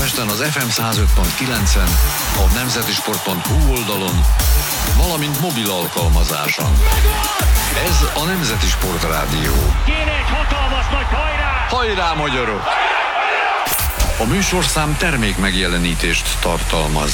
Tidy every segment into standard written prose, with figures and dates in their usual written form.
Budapesten az FM 105.9-en, a nemzetisport.hu oldalon, valamint mobil alkalmazáson. Ez a Nemzeti Sport Rádió. Kéne egy hatalmas nagy hajrá! Hajrá, magyarok! A műsorszám termék megjelenítést tartalmaz.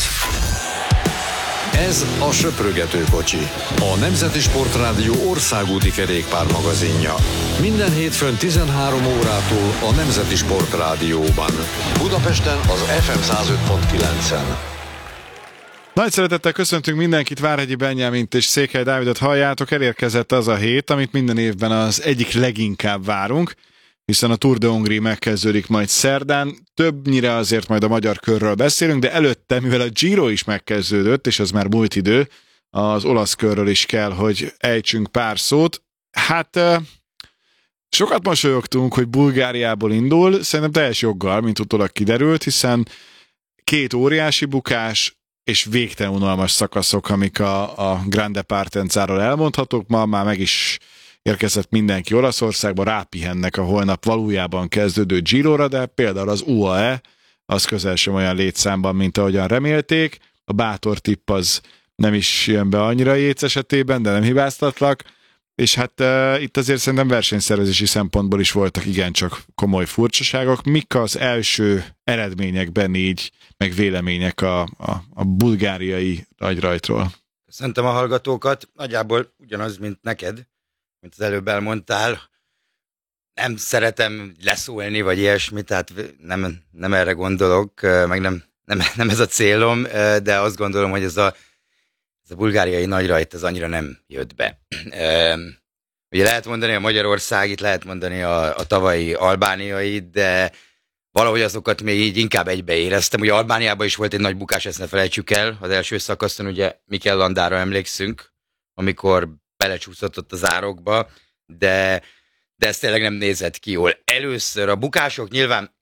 Ez a Söprögető kocsi, a Nemzeti Sport Rádió országúti kerékpármagazinja. Minden hétfőn 13 órától a Nemzeti Sport Rádióban. Budapesten az FM 105.9-en. Nagy szeretettel köszöntünk mindenkit, Várhegyi Benyámint és Székely Dávidot halljátok. Elérkezett az a hét, amit minden évben az egyik leginkább várunk, hiszen a Tour de Hongrie megkezdődik majd szerdán. Többnyire azért majd a magyar körről beszélünk, de előtte, mivel a Giro is megkezdődött, és az már múlt idő, az olasz körről is kell, hogy ejtsünk pár szót. Hát sokat mosolyogtunk, hogy Bulgáriából indul, szerintem teljes joggal, mint utólag kiderült, hiszen két óriási bukás és végtelen unalmas szakaszok, amik a Grande Partenzáról elmondhatók. Ma már meg is érkezett mindenki Olaszországba, rápihennek a holnap valójában kezdődő Girora, de például az UAE az közel sem olyan létszámban, mint ahogyan remélték. A bátor tipp az nem is jön be annyira Jéz esetében, de nem hibáztatlak. És hát itt azért szerintem versenyszervezési szempontból is voltak igencsak komoly furcsaságok. Mik az első eredményekben így, meg vélemények a bulgáriai nagyrajtról? Köszöntöm a hallgatókat. Nagyjából ugyanaz, mint neked, mint az előbb elmondtál. Nem szeretem leszólni, vagy ilyesmi, tehát nem erre gondolok, meg nem ez a célom, de azt gondolom, hogy ez a bulgáriai nagyrajt, ez annyira nem jött be. Ugye lehet mondani a magyarországit, lehet mondani a tavalyi albániait, de valahogy azokat még így inkább egybe éreztem. Ugye Albániában is volt egy nagy bukás, ezt ne felejtsük el. Az első szakaszon ugye Mikel Landára emlékszünk, amikor belecsúszott ott az árokba, de ez tényleg nem nézett ki jól. Először a bukások nyilván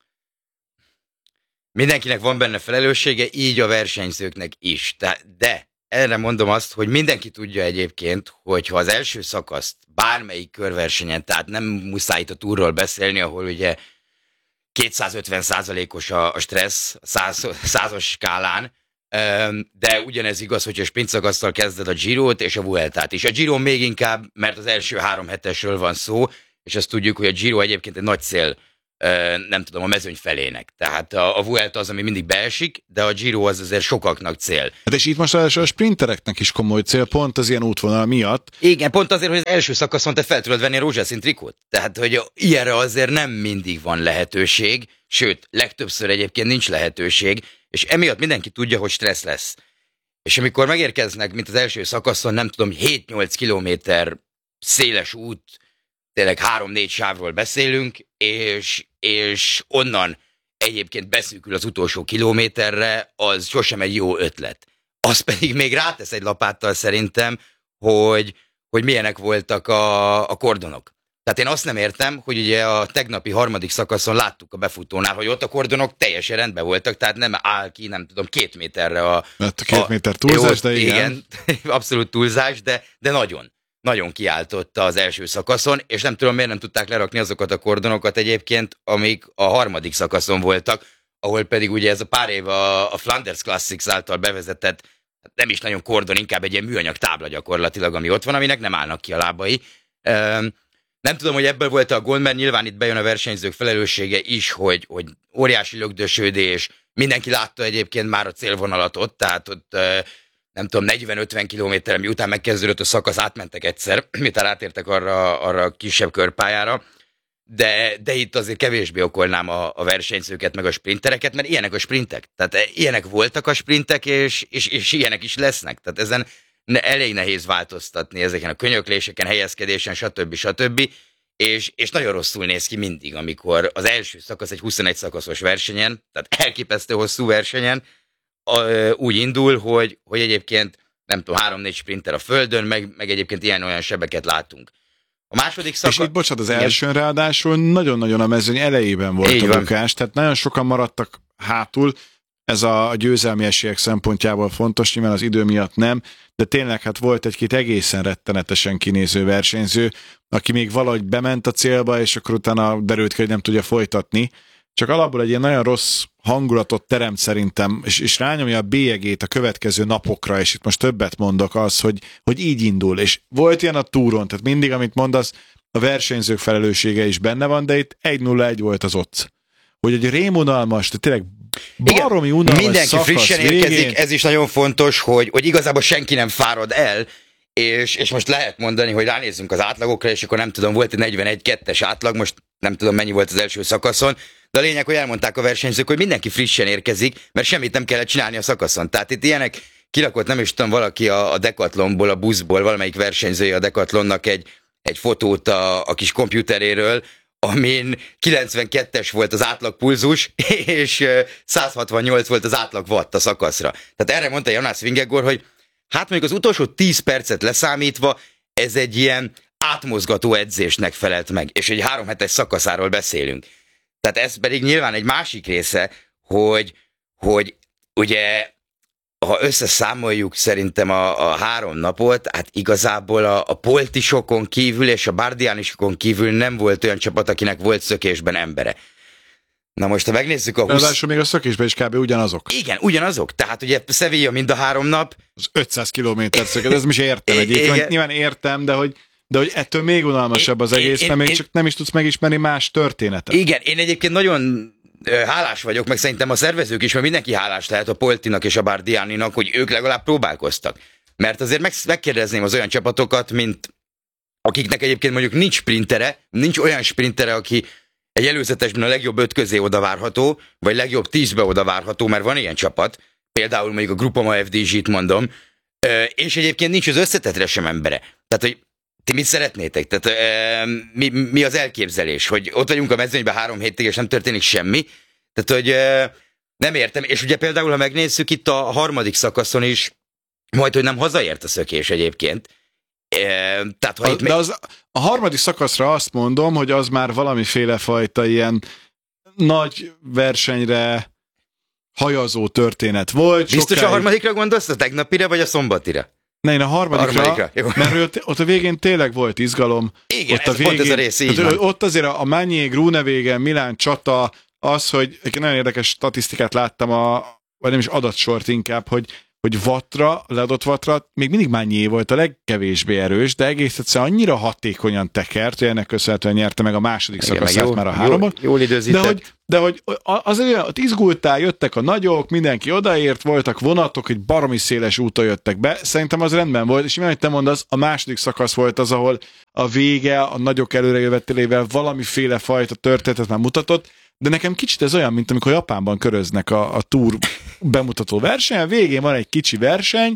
mindenkinek van benne felelőssége, így a versenyzőknek is. De erre mondom azt, hogy mindenki tudja egyébként, hogy ha az első szakaszt bármelyik körversenyen, tehát nem muszáj itt a túrról beszélni, ahol ugye 250%-os a stressz, 100-as skálán, de ugyanez igaz, hogyha sprintszakasztal kezded a Girót és a Vueltát is. A Giro még inkább, mert az első 3 hetesről van szó, és azt tudjuk, hogy a Giro egyébként egy nagy cél, nem tudom, a mezőny felének. Tehát a Vuelta az, ami mindig beesik, de a Giro az azért sokaknak cél. Hát és itt most a sprintereknek is komoly cél, pont az ilyen útvonal miatt. Igen, pont azért, hogy az első szakaszon te fel tudod venni a rózsaszín trikót. Tehát, hogy ilyenre azért nem mindig van lehetőség, sőt, legtöbbször egyébként nincs lehetőség, és emiatt mindenki tudja, hogy stressz lesz. És amikor megérkeznek, mint az első szakaszon, nem tudom, 7-8 kilométer széles út, tényleg 3-4 sávról beszélünk, és onnan egyébként beszűkül az utolsó kilométerre, az sosem egy jó ötlet. Az pedig még rátesz egy lapáttal szerintem, hogy milyenek voltak a kordonok. Tehát én azt nem értem, hogy ugye a tegnapi 3. szakaszon láttuk a befutónál, hogy ott a kordonok teljesen rendben voltak, tehát nem áll ki, nem tudom, 2 méterre a 2 méter túlzás, de igen. Abszolút túlzás, de nagyon kiáltotta az első szakaszon, és nem tudom, miért nem tudták lerakni azokat a kordonokat egyébként, amik a 3. szakaszon voltak, ahol pedig ugye ez a pár év a Flanders Classics által bevezetett, nem is nagyon kordon, inkább egy ilyen műanyag tábla gyakorlatilag, ami ott van, aminek nem állnak ki a lábai. Nem tudom, hogy ebből volt a gond, mert nyilván itt bejön a versenyzők felelőssége is, hogy óriási lögdösödés, mindenki látta egyébként már a célvonalat ott, tehát ott nem tudom, 40-50 kilométerre, miután megkezdődött a szakasz, átmentek egyszer, miután átértek arra a kisebb körpályára, de itt azért kevésbé okolnám a versenyzőket, meg a sprintereket, mert ilyenek a sprintek. Tehát ilyenek voltak a sprintek, és ilyenek is lesznek. Tehát ezen elég nehéz változtatni, ezeken a könyökléseken, helyezkedésen, stb. És nagyon rosszul néz ki mindig, amikor az első szakasz egy 21 szakaszos versenyen, tehát elképesztő hosszú versenyen, úgy indul, hogy egyébként nem tudom, 3-4 sprinter a földön, meg egyébként ilyen-olyan sebeket látunk. A második szakasz... És itt, bocsánat, az elsőn ráadásul nagyon-nagyon a mezőny elejében volt a bukás, tehát nagyon sokan maradtak hátul. Ez a győzelmi esélyek szempontjából fontos, nyilván az idő miatt nem, de tényleg hát volt egy-két egészen rettenetesen kinéző versenyző, aki még valahogy bement a célba, és akkor utána derült ki, hogy nem tudja folytatni. csak alapból egy ilyen nagyon rossz hangulatot teremt szerintem, és rányomja a bélyegét a következő napokra, és itt most többet mondok az, hogy így indul, és volt ilyen a túron, tehát mindig, amit mondasz, a versenyzők felelőssége is benne van, de itt 1-0-1 volt az ott. Hogy egy rémunalmas, tehát tényleg baromi unalmas mindenki szakasz frissen végén. érkezik, ez is nagyon fontos, hogy igazából senki nem fárad el, és most lehet mondani, hogy ránézzünk az átlagokra, és akkor nem tudom, volt egy 41-2-es átlag, most nem tudom mennyi volt az első szakaszon, de a lényeg, hogy elmondták a versenyzők, hogy mindenki frissen érkezik, mert semmit nem kellett csinálni a szakaszon. Tehát itt ilyenek kirakott, nem is tudom, valaki a Decathlonból, a buszból, valamelyik versenyzője a Decathlonnak egy fotót a kis komputeréről, amin 92-es volt az átlagpulzus, és 168 volt az átlag watt a szakaszra. Tehát erre mondta Jonas Vingegaard, hogy hát mondjuk az utolsó 10 percet leszámítva, ez egy ilyen átmozgató edzésnek felelt meg, és egy 3 hetes szakaszáról beszélünk. Tehát ez pedig nyilván egy másik része, hogy ugye, ha összeszámoljuk szerintem a 3 napot, hát igazából a poltisokon kívül és a bardianisokon kívül nem volt olyan csapat, akinek volt szökésben embere. Na most, ha megnézzük a 20... Ráadásul még a szökésben is kb. Ugyanazok. Igen, ugyanazok. Tehát ugye Sevilla mind a 3 nap. Az 500 kilométer szöket, ez is értem egyébként. Nyilván értem, de hogy ettől még unalmasabb az egész, mert még csak nem is tudsz megismerni más történetet. Igen, én egyébként nagyon hálás vagyok, meg szerintem a szervezők is, mert mindenki hálás lehet a Poltinak és a Bardianinak, hogy ők legalább próbálkoztak. Mert azért megkérdezném az olyan csapatokat, mint akiknek egyébként mondjuk nincs sprintere, nincs olyan sprintere, aki egy előzetesben a legjobb 5 közé odavárható, vagy legjobb 10-be odavárható, mert van ilyen csapat, például mondjuk a Groupama FDG-t mondom, és egyébként nincs az összetetre sem embere. Tehát, hogy ti mit szeretnétek? Tehát mi az elképzelés? Hogy ott vagyunk a mezőnyben 3 hétig, és nem történik semmi? Tehát, hogy nem értem. És ugye például, ha megnézzük itt a harmadik szakaszon is, majd, hogy nem hazaért a szökés egyébként. Tehát, ha itt a harmadik szakaszra azt mondom, hogy az már valamiféle fajta ilyen nagy versenyre hajazó történet volt. Biztos a harmadikra gondolsz, a tegnapire vagy a szombatira? Ne, én a harmadikra mert ott a végén tényleg volt izgalom. Igen, ott a végén, pont ez a rész, így van. Ott azért a Magné, Groenewegen, Milán csata, az, hogy egy nagyon érdekes statisztikát láttam, vagy nem is adatsort inkább, hogy wattra, leadott wattra, még mindig Magné volt a legkevésbé erős, de egész egyszerűen annyira hatékonyan tekert, hogy ennek köszönhetően nyerte meg a második szakaszát már a 3-ban. Jól időzített. De hogy azért ott izgultál, jöttek a nagyok, mindenki odaért, voltak vonatok, hogy baromi széles úton jöttek be, szerintem az rendben volt, és mivel te mondasz, a második szakasz volt az, ahol a vége, a nagyok előrejövetelével valamiféle fajta történetet már mutatott, de nekem kicsit ez olyan, mint amikor Japánban köröznek a túr bemutató verseny, a végén van egy kicsi verseny,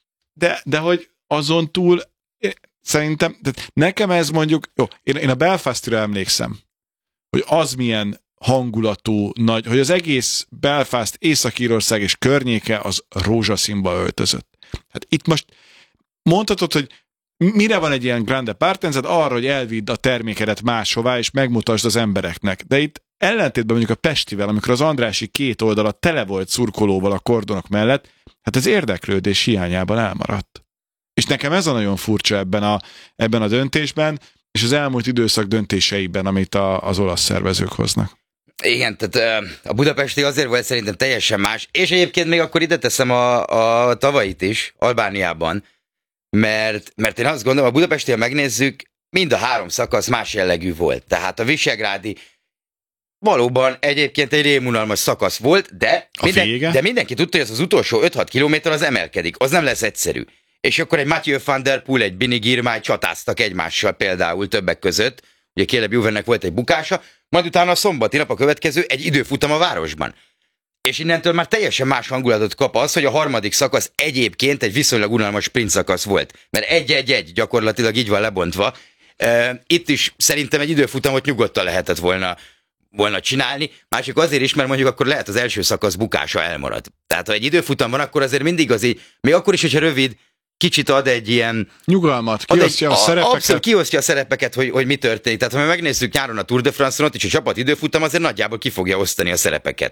de hogy azon túl szerintem, nekem ez mondjuk, jó, én a Belfastira emlékszem, hogy az milyen hangulatú, nagy, hogy az egész Belfast, Észak-Írország és környéke az rózsaszínba öltözött. Hát itt most mondhatod, hogy mire van egy ilyen grande partenzet? Arra, hogy elvidd a termékedet máshová, és megmutasd az embereknek. De itt ellentétben mondjuk a Pestivel, amikor az Andrássy 2 oldala tele volt szurkolóval a kordonok mellett, hát az érdeklődés hiányában elmaradt. És nekem ez a nagyon furcsa ebben a döntésben, és az elmúlt időszak döntéseiben, amit az olasz szervezők hoznak. Igen, tehát a budapesti azért volt szerintem teljesen más, és egyébként még akkor ide teszem a tavait is, Albániában, mert én azt gondolom, a budapesti, ha megnézzük, mind a 3 szakasz más jellegű volt. Tehát a visegrádi valóban egyébként egy rémunalmas szakasz volt, de mindenki tudta, hogy az utolsó 5-6 kilométer az emelkedik, az nem lesz egyszerű. És akkor egy Mathieu van der Poel, egy Bini Girmay csatáztak egymással például többek között, ugye Caleb Ewannek volt egy bukása, majd utána a szombati nap a következő egy időfutam a városban. És innentől már teljesen más hangulatot kap az, hogy a harmadik szakasz egyébként egy viszonylag unalmas sprint szakasz volt. Mert 1-1-1 gyakorlatilag így van lebontva. Itt is szerintem egy időfutamot nyugodtan lehetett volna csinálni. Másik azért is, mert mondjuk akkor lehet az első szakasz bukása elmarad. Tehát ha egy időfutam van, akkor azért mindig még akkor is, hogyha rövid, kicsit ad egy ilyen... Nyugalmat, kiosztja a szerepeket. Abszolút kiosztja a szerepeket, hogy mi történik. Tehát ha megnézzük nyáron a Tour de France-on, ott is a csapat időfutam azért nagyjából ki fogja osztani a szerepeket.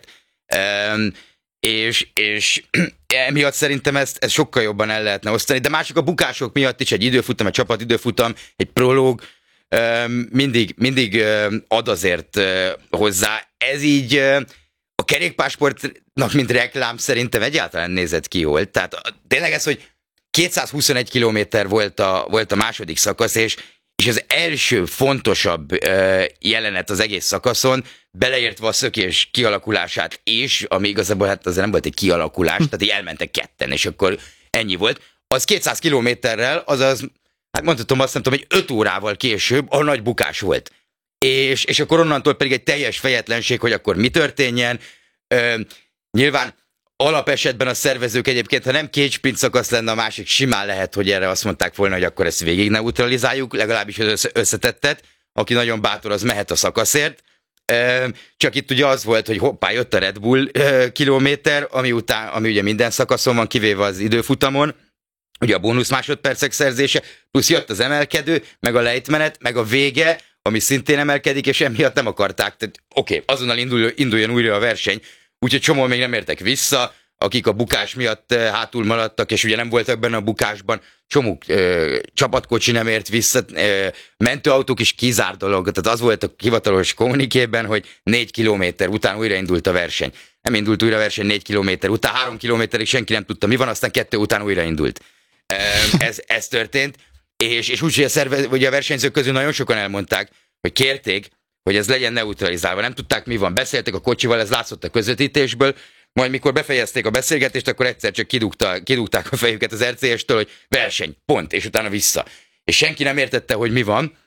És emiatt szerintem ezt sokkal jobban el lehetne osztani, de mások a bukások miatt is egy időfutam, egy csapat időfutam, egy prológ, mindig ad azért hozzá. Ez így a kerékpársportnak, mint reklám szerintem egyáltalán nézett ki jól. Tehát tényleg ez, hogy 221 kilométer volt a második szakasz, és az első fontosabb jelenet az egész szakaszon, beleértve a szökés kialakulását is, ami igazából hát azért nem volt egy kialakulás, tehát így elmentek ketten, és akkor ennyi volt. Az 200 kilométerrel, azaz, hát mondhatom azt, nem tudom, hogy 5 órával később a nagy bukás volt. És akkor onnantól pedig egy teljes fejetlenség, hogy akkor mi történjen. Nyilván alapesetben a szervezők egyébként, ha nem két sprint szakasz lenne, a másik simán lehet, hogy erre azt mondták volna, hogy akkor ezt végig neutralizáljuk, legalábbis az összetettet, aki nagyon bátor, az mehet a szakaszért. Csak itt ugye az volt, hogy hoppá, jött a Red Bull kilométer, ami ugye minden szakaszon van, kivéve az időfutamon, ugye a bónusz másodpercek szerzése, plusz jött az emelkedő, meg a lejtmenet, meg a vége, ami szintén emelkedik, és emiatt nem akarták, tehát oké, azonnal induljon újra a verseny, úgyhogy csomó még nem értek vissza, akik a bukás miatt hátul maradtak, és ugye nem voltak benne a bukásban, csomó csapatkocsi nem ért vissza, mentőautók is kizárt dolog, tehát az volt a hivatalos kommunikében, hogy 4 kilométer után újraindult a verseny. Nem indult újra a verseny 4 kilométer után, 3 kilométerig senki nem tudta, mi van, aztán 2 után újraindult. Ez történt, és úgy, hogy a versenyzők közül nagyon sokan elmondták, hogy kérték, hogy ez legyen neutralizálva. Nem tudták, mi van. Beszéltek a kocsival, ez látszott a közvetítésből, majd mikor befejezték a beszélgetést, akkor egyszer csak kidugták a fejüket az RCS-től, hogy verseny, pont, és utána vissza. És senki nem értette, hogy mi van.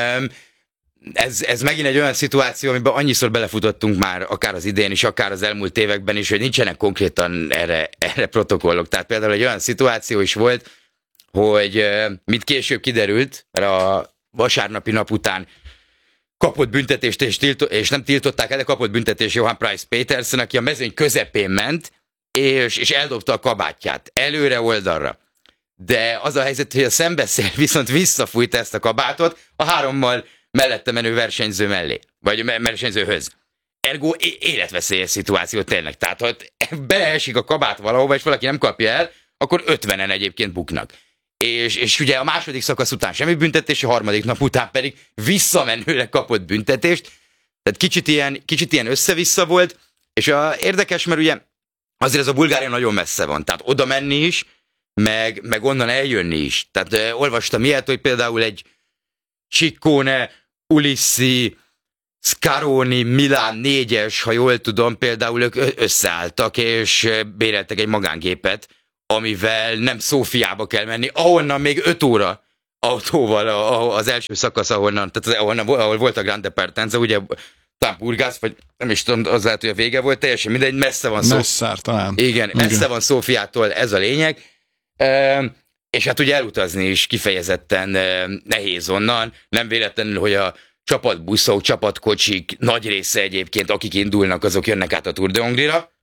Ez megint egy olyan szituáció, amiben annyiszor belefutottunk már, akár az idén is, akár az elmúlt években is, hogy nincsenek konkrétan erre protokollok. Tehát például egy olyan szituáció is volt, hogy mint később kiderült, mert a vasárnapi nap után kapott büntetést, és nem tiltották el, de kapott büntetést Johan Pryce Petersen, aki a mezőny közepén ment, és eldobta a kabátját előre oldalra. De az a helyzet, hogy a szembeszél viszont visszafújta ezt a kabátot a 3 mellette menő versenyző mellé, vagy versenyzőhöz. Ergo életveszélyes szituáció tényleg. Tehát, ha beleesik a kabát valahova, és valaki nem kapja el, akkor 50-en egyébként buknak. És ugye a második szakasz után semmi büntetés, a harmadik nap után pedig visszamenőleg kapott büntetést. Tehát kicsit ilyen össze-vissza volt, és érdekes, mert ugye azért ez a Bulgária nagyon messze van, tehát oda menni is, meg onnan eljönni is. Tehát olvastam ilyet, hogy például egy Ciccone, Ulissi, Scaroni, Milán 4-es, ha jól tudom, például ők összeálltak, és béreltek egy magángépet, amivel nem Szófiába kell menni, ahonnan még 5 óra autóval az első szakasz, ahol volt a Grande Partenza, ugye talán Burgász, vagy nem is tudom, az lehet, hogy a vége volt, teljesen mindegy, messze van talán. Igen, messze van Szófiától, ez a lényeg. És hát ugye elutazni is kifejezetten nehéz onnan, nem véletlenül, hogy a csapatbuszok, csapatkocsik nagy része egyébként, akik indulnak, azok jönnek át a Tour de Hongrie-ra,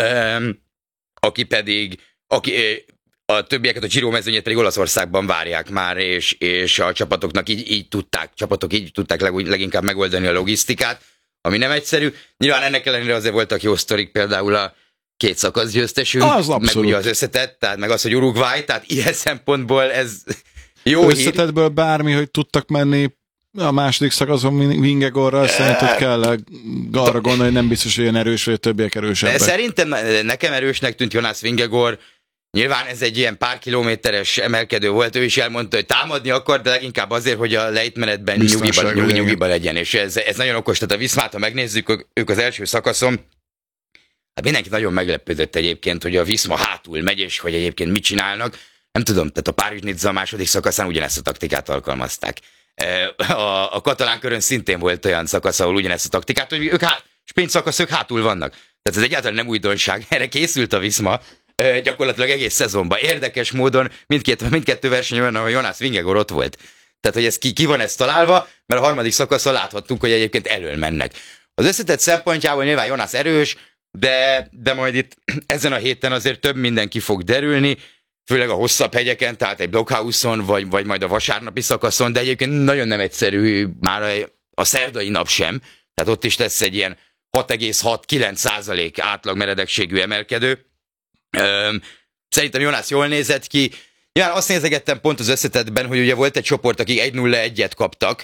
a többieket, a Giro mezőnyét pedig Olaszországban várják már, és a csapatoknak így tudták leginkább megoldani a logisztikát, ami nem egyszerű. Nyilván ennek ellenére azért voltak jó sztorik, például a 2 szakaszgyőztesünk, meg ugye az összetett, tehát meg az, hogy Uruguay, tehát ilyen szempontból ez jó összetettből bármi, hogy tudtak menni a második szakaszon Vingegorral, szerinted kell arra gondolni, hogy nem biztos, hogy olyan erős, vagy a többiek erősebbek. De szerintem nekem erősnek tűnt Jonas Vingegor. Nyilván ez egy ilyen pár kilométeres emelkedő volt, ő is elmondta, hogy támadni akar, de leginkább azért, hogy a lejtmenetben nyugiba legyen, és ez nagyon okos. Tehát a Viszmát, ha megnézzük, ők az első szakaszon, hát mindenki nagyon meglepődött egyébként, hogy a Viszma hátul megy, és hogy egyébként mit csinálnak. Nem tudom, tehát a Párizs-Nizza második szakaszán ugyanezt a taktikát alkalmazták. A katalán körön szintén volt olyan szakasz, ahol ugyanezt a taktikát, hogy ők sprint szakasz, ők hátul vannak. Tehát ez egyáltalán nem újdonság, erre készült a Viszma gyakorlatilag egész szezonban. Érdekes módon mindkettő versenyben, ahol Jonas Vingegor ott volt. Tehát, hogy ez ki van ezt találva, mert a harmadik szakaszon láthattuk, hogy egyébként elől mennek. Az összetett szempontjából nyilván Jonas erős, de majd itt ezen a héten azért több minden ki fog derülni, főleg a hosszabb hegyeken, tehát egy Blockhouse-on, vagy majd a vasárnapi szakaszon, de egyébként nagyon nem egyszerű már a szerdai nap sem, tehát ott is lesz egy ilyen 6,6-9% átlag meredekségű emelkedő. Szerintem Jonas jól nézett ki. Nyilván azt nézegettem pont az összetettben, hogy ugye volt egy csoport, akik 1-0-1-et kaptak,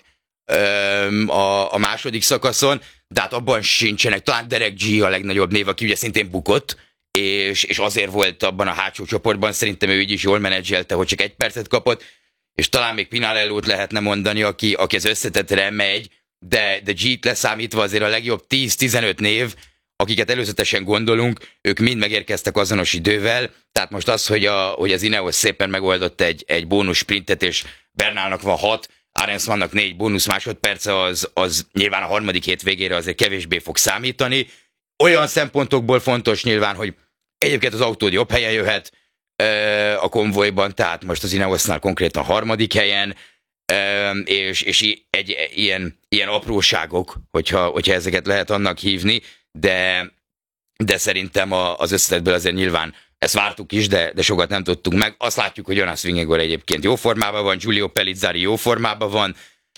a második szakaszon, de hát abban sincsenek. Talán Derek G a legnagyobb név, aki ugye szintén bukott, és azért volt abban a hátsó csoportban, szerintem ő így is jól menedzselte, hogy csak 1 percet kapott, és talán még Pinarellót lehetne mondani, aki az összetettre megy, de G-t leszámítva azért a legjobb 10-15 név, akiket előzetesen gondolunk, ők mind megérkeztek azonos idővel, tehát most az, hogy az Ineos szépen megoldott egy bónusz sprintet, és Bernalnak van 6, Arensmannak 4 bónusz másodperce, az nyilván a harmadik hét végére azért kevésbé fog számítani. Olyan szempontokból fontos nyilván, hogy egyébként az autód jobb helyen jöhet a konvojban, tehát most az Ineosnál konkrétan harmadik helyen, és ilyen apróságok, hogyha ezeket lehet annak hívni, de szerintem az összetetből azért nyilván ezt vártuk is, de sokat nem tudtunk meg. Azt látjuk, hogy Jonas Vingegaard egyébként jó formában van, Giulio Pellizzari jó formában van.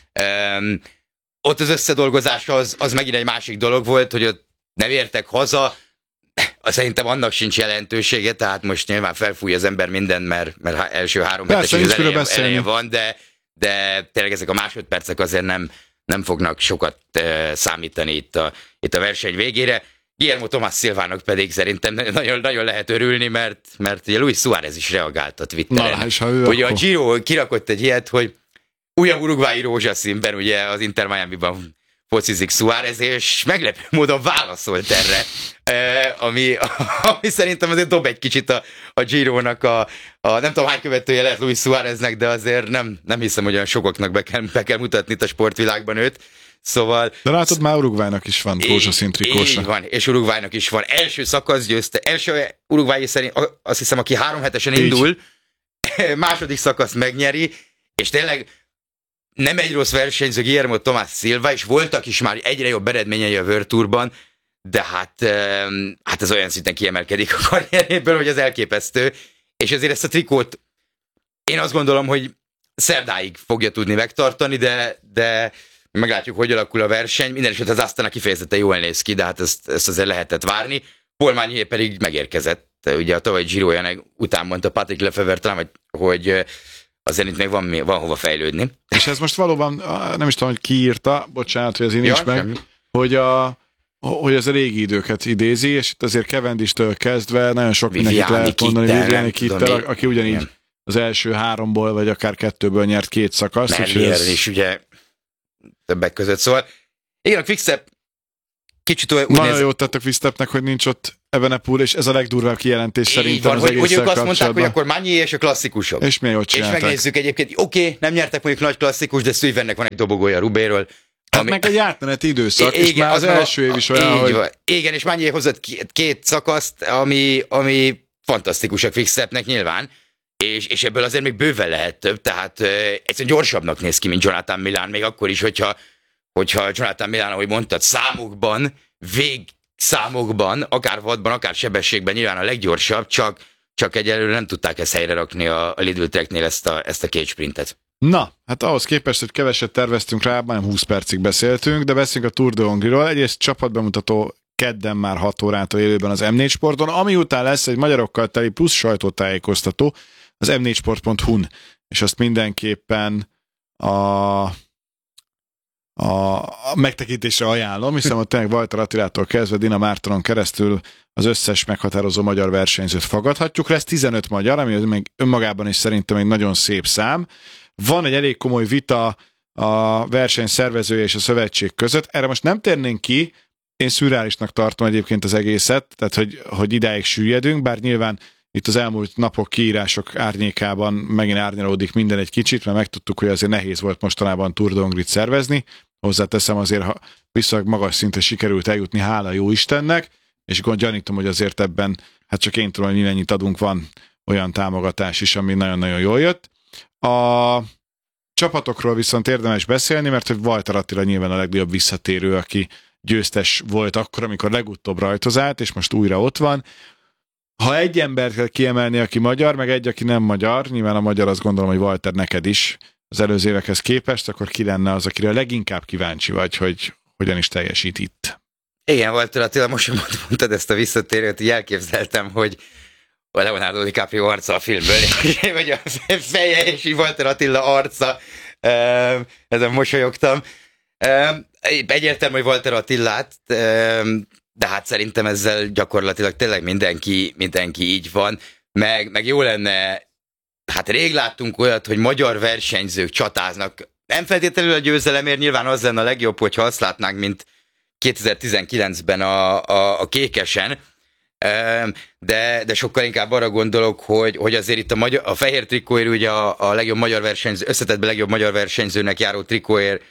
Ott az összedolgozás az megint egy másik dolog volt, hogy ott nem értek haza. Szerintem annak sincs jelentősége, tehát most nyilván felfúj az ember mindent, mert első 3 hetes eleje van, de tényleg ezek a másodpercek azért nem fognak sokat számítani itt a verseny végére. Guillermo Tomás Silvának pedig szerintem nagyon, nagyon lehet örülni, mert ugye Luis Suárez is reagált a Twitteren. Ugye a Giro kirakott egy ilyet, hogy újabb urugvái rózsaszínben, ugye az Inter Miamiban focizik Suárez, és meglepő módon válaszolt erre, ami szerintem azért dob egy kicsit a Girónak a nem tudom hány követője lehet Luis Suáreznek, de azért nem hiszem, hogy olyan sokaknak be kell mutatni itt a sportvilágban őt. Szóval... De látod, már Uruguaynak is van rózsaszín trikósa. Így van, és Uruguaynak is van. Első szakasz győzte. Első Uruguayi szerint azt hiszem, aki 3 hetesen indul, második szakasz megnyeri, és tényleg nem egy rossz versenyző Guillermo Tomás Silva, és voltak is már egyre jobb eredményei a World Tourban, de hát ez olyan szinten kiemelkedik a karrieréből, hogy az elképesztő, és ezért ezt a trikót én azt gondolom, hogy szerdáig fogja tudni megtartani, de meglátjuk, hogy alakul a verseny. Mindenesetre az Astana kifejezetten jól néz ki, de hát ezt azért lehetett várni. Paul Magnier pedig megérkezett. Ugye a tavalyi Girojának után mondta Patrick Lefevre talán, hogy azért itt még van hova fejlődni. És ez most valóban, nem is tudom, hogy ki írta, bocsánat, hogy ez nincs meg, hogy ez a régi időket idézi, és itt azért Cavendish-től kezdve nagyon sok mindenkit lehet mondani, Viviani Kittel, aki ugyanígy igen. Az első 3-ból, vagy akár 2-ből nyert 2 szakaszt. Merlier is ugye többek között, szóval igen, a Quickstep kicsit úgy nagyon jót tettek Quickstepnek, hogy nincs ott Evenepoel, és ez a legdurvább kijelentés szerintem van, az egész hogy ők azt mondták, hogy akkor Magnier és a klasszikusok. És milyen jót csinálták. És megnézzük egyébként, oké, nem nyertek mondjuk nagy klasszikus, de Stuyvennek van egy dobogója Rubéről. Hát meg egy átmeneti időszak, igen, és már az első év is olyan, hogy... Van. Igen, és Magnier hozott 2 szakaszt, ami fantasztikus a Quickstepnek nyilván, és ebből azért még bőven lehet több, tehát egyszerűen gyorsabbnak néz ki, mint Jonathan Milán, még akkor is, hogyha Jonathan Milán, ahogy mondtad, számokban, végszámokban, akár vadban, akár sebességben nyilván a leggyorsabb, csak egyelőre nem tudták ezt helyre rakni a Lidl Treknél ezt a 2 sprintet. Na, hát ahhoz képest, hogy keveset terveztünk rá, már 20 percig beszéltünk, de beszélünk a Tour de Hongrie-ról. Egyrészt csapatbemutató kedden már 6 órától élőben az M4 Sporton, ami után lesz egy magyarokkal teli plusz sajtótájékoztató az m4sport.hu-n, és azt mindenképpen a megtekintésre ajánlom, hiszen ott tényleg Walter Attilától kezdve Dina Mártonon keresztül az összes meghatározó magyar versenyzőt fogadhatjuk. Lesz 15 magyar, ami még önmagában is szerintem egy nagyon szép szám. Van egy elég komoly vita a verseny szervezője és a szövetség között. Erre most nem térnénk ki, én szürreálisnak tartom egyébként az egészet, tehát hogy idáig süllyedünk, bár nyilván itt az elmúlt napok kiírások árnyékában megint árnyalódik minden egy kicsit, mert megtudtuk, hogy azért nehéz volt mostanában Tour de Hongrie-t szervezni. Hozzáteszem azért, ha viszonylag magas szintre sikerült eljutni, hála jó Istennek, és gyanítom, hogy azért ebben, hát csak én tudom, hogy mi mennyit adunk, van olyan támogatás is, ami nagyon-nagyon jól jött. A csapatokról viszont érdemes beszélni, mert hogy Walter Attila nyilván a legnagyobb visszatérő, aki győztes volt akkor, amikor legutóbb rajtozált, és most újra ott van. Ha egy embert kell kiemelni, aki magyar, meg egy, aki nem magyar, nyilván a magyar azt gondolom, hogy Walter neked is az előző évekhez képest, akkor ki lenne az, akire leginkább kíváncsi vagy, hogy hogyan is teljesít itt? Igen, Walter Attila, most sem mondtad ezt a visszatérőt, így elképzeltem, hogy a Leonardo DiCaprio arca a filmből, vagy a feje és Walter Attila arca, ezen mosolyogtam. Egyértelmű, hogy Walter Attilát, de hát szerintem ezzel gyakorlatilag tényleg mindenki így van, meg jó lenne, hát rég láttunk olyat, hogy magyar versenyzők csatáznak, nem feltétlenül a győzelemért, nyilván az lenne a legjobb, hogyha azt látnánk, mint 2019-ben a Kékesen, de sokkal inkább arra gondolok, hogy azért itt a fehér trikóért ugye a legjobb magyar versenyző, összetettben legjobb magyar versenyzőnek járó trikóért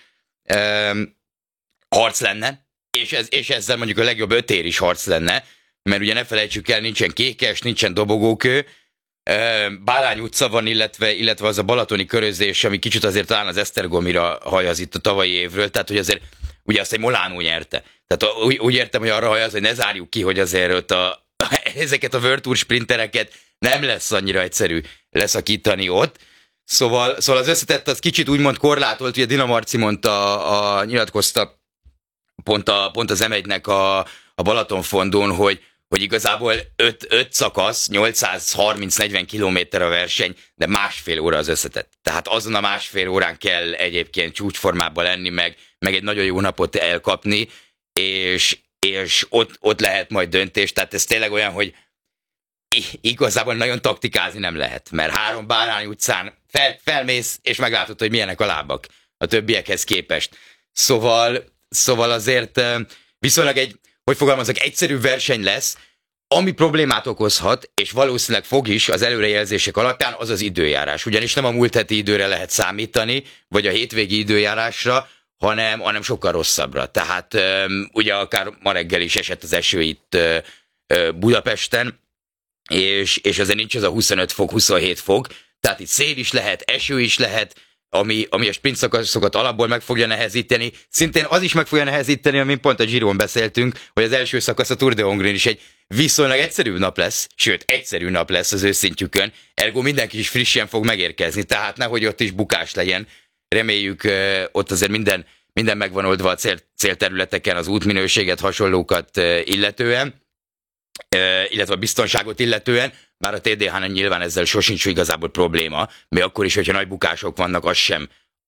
harc lenne, és ezzel mondjuk a legjobb ötér is harc lenne, mert ugye ne felejtsük el, nincsen Kékes, nincsen dobogókő, Bálány utca van, illetve az a balatoni körözés, ami kicsit azért talán az Esztergomira hajaz itt a tavalyi évről, tehát hogy azért ugye azt egy Molánó nyerte. Tehát úgy értem, hogy arra hajaz, hogy ne zárjuk ki, hogy azért ott ezeket a World Tour sprintereket nem lesz annyira egyszerű leszakítani ott. Szóval az összetett az kicsit úgymond korlátolt, ugye Dina Marci mondta, nyilatkozta pont az M1-nek a Balatonfondón, hogy igazából 5 szakasz, 830-40 kilométer a verseny, de másfél óra az összetett. Tehát azon a másfél órán kell egyébként csúcsformában lenni, meg egy nagyon jó napot elkapni, és ott lehet majd döntés. Tehát ez tényleg olyan, hogy igazából nagyon taktikázni nem lehet, mert 3 Bárány utcán felmész, és meglátod, hogy milyenek a lábak a többiekhez képest. Szóval azért viszonylag egyszerű verseny lesz, ami problémát okozhat, és valószínűleg fog is az előrejelzések alapján, az az időjárás. Ugyanis nem a múlt heti időre lehet számítani, vagy a hétvégi időjárásra, hanem sokkal rosszabbra. Tehát ugye akár ma reggel is esett az eső itt Budapesten, és azért nincs az a 25 fok, 27 fok, tehát itt szél is lehet, eső is lehet, ami a sprint szakaszokat alapból meg fogja nehezíteni. Szintén az is meg fogja nehezíteni, amin pont a Giron beszéltünk, hogy az első szakasz a Tour de Hongrin is egy viszonylag egyszerű nap lesz, sőt, egyszerű nap lesz az őszintjükön, ergo mindenki is frissen fog megérkezni, tehát nehogy ott is bukás legyen. Reméljük, ott azért minden megvan oldva a célterületeken, az útminőséget, hasonlókat illetően, illetve a biztonságot illetően, bár a TDH-nál nyilván ezzel sosincs igazából probléma, még akkor is, hogyha nagy bukások vannak, az sem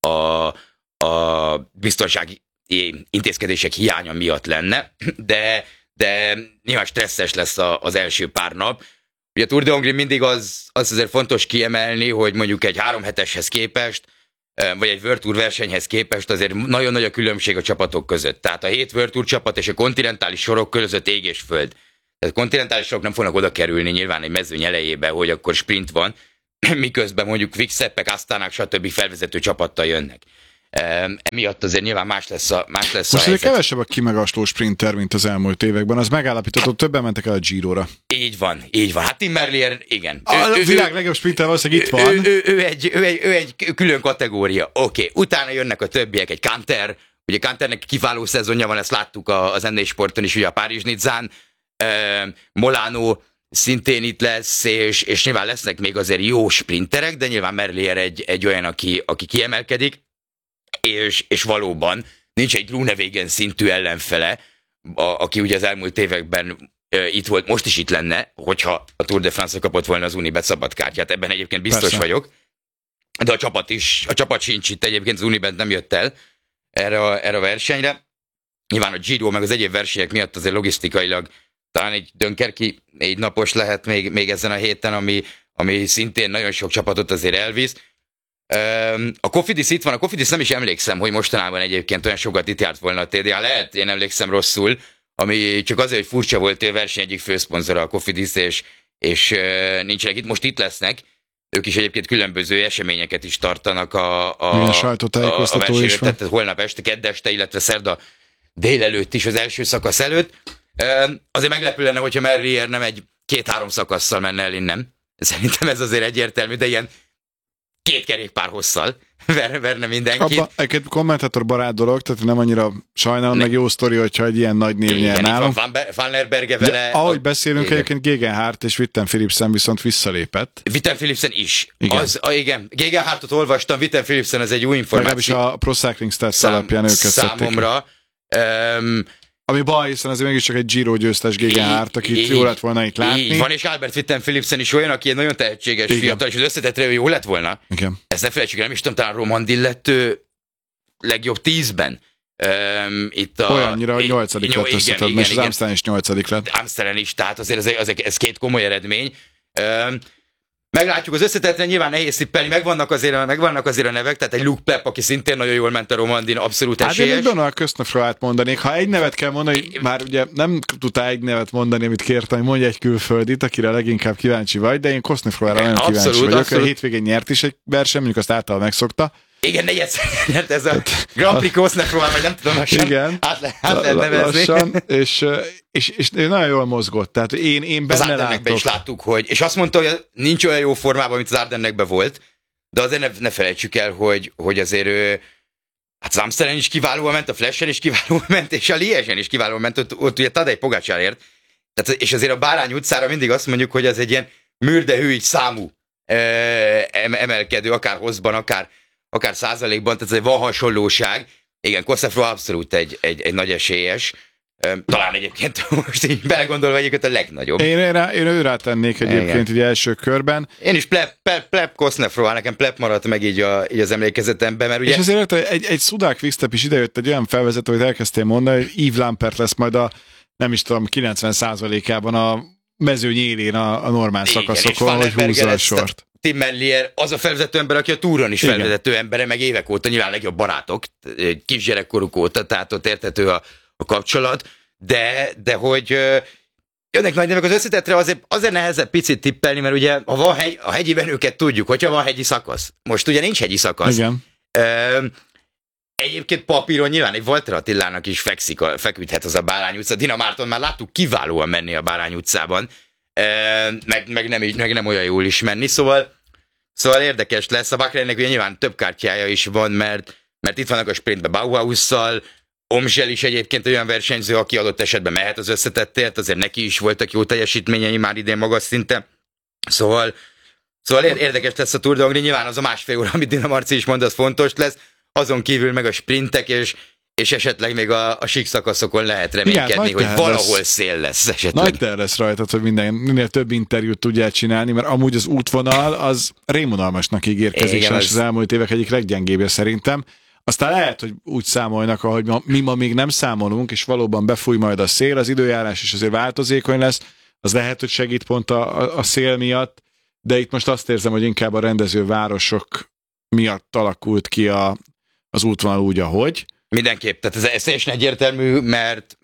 a biztonsági intézkedések hiánya miatt lenne, de nyilván stresszes lesz az első pár nap. Ugye a Tour de Hongrie mindig az azért fontos kiemelni, hogy mondjuk egy 3 heteshez képest, vagy egy World Tour versenyhez képest azért nagyon nagy a különbség a csapatok között. Tehát a 7 World Tour csapat és a kontinentális sorok között ég és föld. Tehát kontinentális sorok nem fognak oda kerülni nyilván egy mezőny elejébe, hogy akkor sprint van, miközben mondjuk Quick-Steppek, Astánák, stb. Felvezető csapattal jönnek. Emiatt azért nyilván más lesz a Most azért kevesebb a kimagasló sprinter, mint az elmúlt években. Az megállapított, többen mentek el a Girora. Így van. Hát Tim Merlier, igen. A világ legjobb sprinter valószínűleg itt van. Ő egy külön kategória. Oké. Utána jönnek a többiek, egy Kanter. Ugye Kanternek kiváló szezonja van, ezt láttuk az ND Sporton is, ugye a Párizs-Nizzán. Molánó szintén itt lesz, és nyilván lesznek még azért jó sprinterek, de nyilván Merlier egy olyan, aki kiemelkedik, és valóban nincs egy Groenewegen szintű ellenfele, aki ugye az elmúlt években itt volt, most is itt lenne, hogyha a Tour de France kapott volna az Unibet szabadkártyát, ebben egyébként biztos Persze. vagyok, de a csapat sincs itt egyébként, az Unibet nem jött el erre a versenyre. Nyilván a Giro meg az egyéb versenyek miatt azért logisztikailag talán egy Dunkerque 4 napos lehet még ezen a héten, ami szintén nagyon sok csapatot azért elvisz. A Cofidis itt van, a Cofidis nem is emlékszem, hogy mostanában egyébként olyan sokat itt járt volna a TDA, lehet, én emlékszem rosszul, ami csak azért, hogy furcsa volt, a verseny egyik főszponzora a Cofidis, és nincsenek itt, most itt lesznek, ők is egyébként különböző eseményeket is tartanak a sajtótájékoztató is van. tehát holnap este, kedd este, illetve szerda délelőtt is az első szakasz előtt. Azért meglepő lenne, hogyha Merlier nem egy 2-3 szakasszal menne el innen. Szerintem ez azért egyértelmű, de ilyen 2 kerékpár hosszal verne mindenkit. Egy kommentátor barát dolog, tehát nem annyira sajnálom, meg jó sztori, hogyha egy ilyen nagy név nyer nálunk. Van Lerberge vele. Ahogy beszélünk, egyébként Gegenhardt és Witten Philipsen viszont visszalépett. Witten Philipsen is. Igen. Igen. Gegenhardtot olvastam, Witten Philipsen ez egy új információ. Legalábbis a Pro Cycling Stats alapján őket számomra. Ami baj, hiszen azért mégiscsak egy Giro győztes Gegenhardt, akit jó lett volna itt látni. Így van, és Albert Witten Philipsen is olyan, aki egy nagyon tehetséges fiatal, és az összetetre jó lett volna. Igen. Ezt ne felejtsük el, nem is tudom, talán Roman Dillett legjobb 10-ben. Olyannyira, hogy 8. lett összetett, és az Amsterdam is 8. lett. Amsterdam is, tehát azért ez két komoly eredmény. Meglátjuk az összetettben, nyilván nehéz tippelni, megvannak azért a nevek, tehát egy Luke Plepp, aki szintén nagyon jól ment a Romandin, abszolút esélyes. Hát én egy Donald Köstner-Froát mondanék, ha egy nevet kell mondani, már ugye nem tudtál egy nevet mondani, amit kértem, hogy mondj egy külföldit, akire leginkább kíváncsi vagy, de én Köstner-Froára nagyon kíváncsi vagyok. Abszolút. A hétvégén nyert is egy verseny, mondjuk azt által megszokta. Igen, negyedszer nyert ez a Grand Prix Köstner-Froá, vagy nem tudom, lassan át lehet nevezni. Lassan, és nagyon jól mozgott, tehát én benne látok. Is láttuk, és azt mondta, hogy nincs olyan jó formában, mint az Ardennekben volt, de azért ne felejtsük el, hogy azért hát az Amsterdam is kiválóan ment, a Flashen is kiválóan ment, és a Liège-en is kiválóan ment, ott ugye Tadej Pogačarért. Tehát, és azért a Bárány utcára mindig azt mondjuk, hogy ez egy ilyen műrdehűig számú emelkedő, akár hosszban, akár százalékban, tehát van hasonlóság. Igen, Köstner-Froá abszolút egy nagy esélyes. Talán egyébként most így belegondolva egyébként a legnagyobb. Én őrá tennék egyébként ugye első körben. Én is Plepp Köstner-Froá, nekem Plepp maradt meg így az emlékezetemben, mert ugye... És azért egy Sudal Quickstep is idejött egy olyan felvezető, hogy elkezdtél mondani, hogy Yves Lampert lesz majd a, nem is tudom, 90%-ában a mezőny élén a normál szakaszokon, hogy húzza a sort. Tim Merlier az a felvezető ember, aki a túron is felvezető embere, meg évek óta, nyilván legjobb barátok, kisgyerekkoruk óta, tehát ott érthető a kapcsolat, de hogy jönnek nagy nevek az összetetre, azért nehezebb picit tippelni, mert ugye ha van a hegyi menőket tudjuk, hogyha van hegyi szakasz. Most ugye nincs hegyi szakasz. Igen. Egyébként papíron nyilván egy Walter Attilának is feküdhet az a Bárány utca. Dina Márton már láttuk kiválóan menni a Bárány utcában, meg nem olyan jól is menni, szóval érdekes lesz. A Bakreinnek ugye nyilván több kártyája is van, mert itt vannak a sprintbe Bauhausszal, Omzsel is egyébként olyan versenyző, aki adott esetben mehet az összetettért, azért neki is voltak jó teljesítményei már idén magas szinten. Szóval érdekes lesz a Tour de Hongrie, nyilván az a másfél óra, amit Dina Marci is mond, az fontos lesz, azon kívül meg a sprintek, és esetleg még a sík szakaszokon lehet reménykedni, hogy valahol szél lesz esetleg. Nagy terv lesz rajtad, hogy minél több interjút tudjál csinálni, mert amúgy az útvonal az rémunalmasnak ígérkezik, és az elmúlt évek egyik leggyengébbje szerintem. Aztán lehet, hogy úgy számolnak, ahogy mi ma még nem számolunk, és valóban befúj majd a szél, az időjárás is azért változékony lesz, az lehet, hogy segít pont a szél miatt, de itt most azt érzem, hogy inkább a rendező városok miatt alakult ki az útvonal úgy, ahogy. Mindenképp, tehát ez teljesen egyértelmű, mert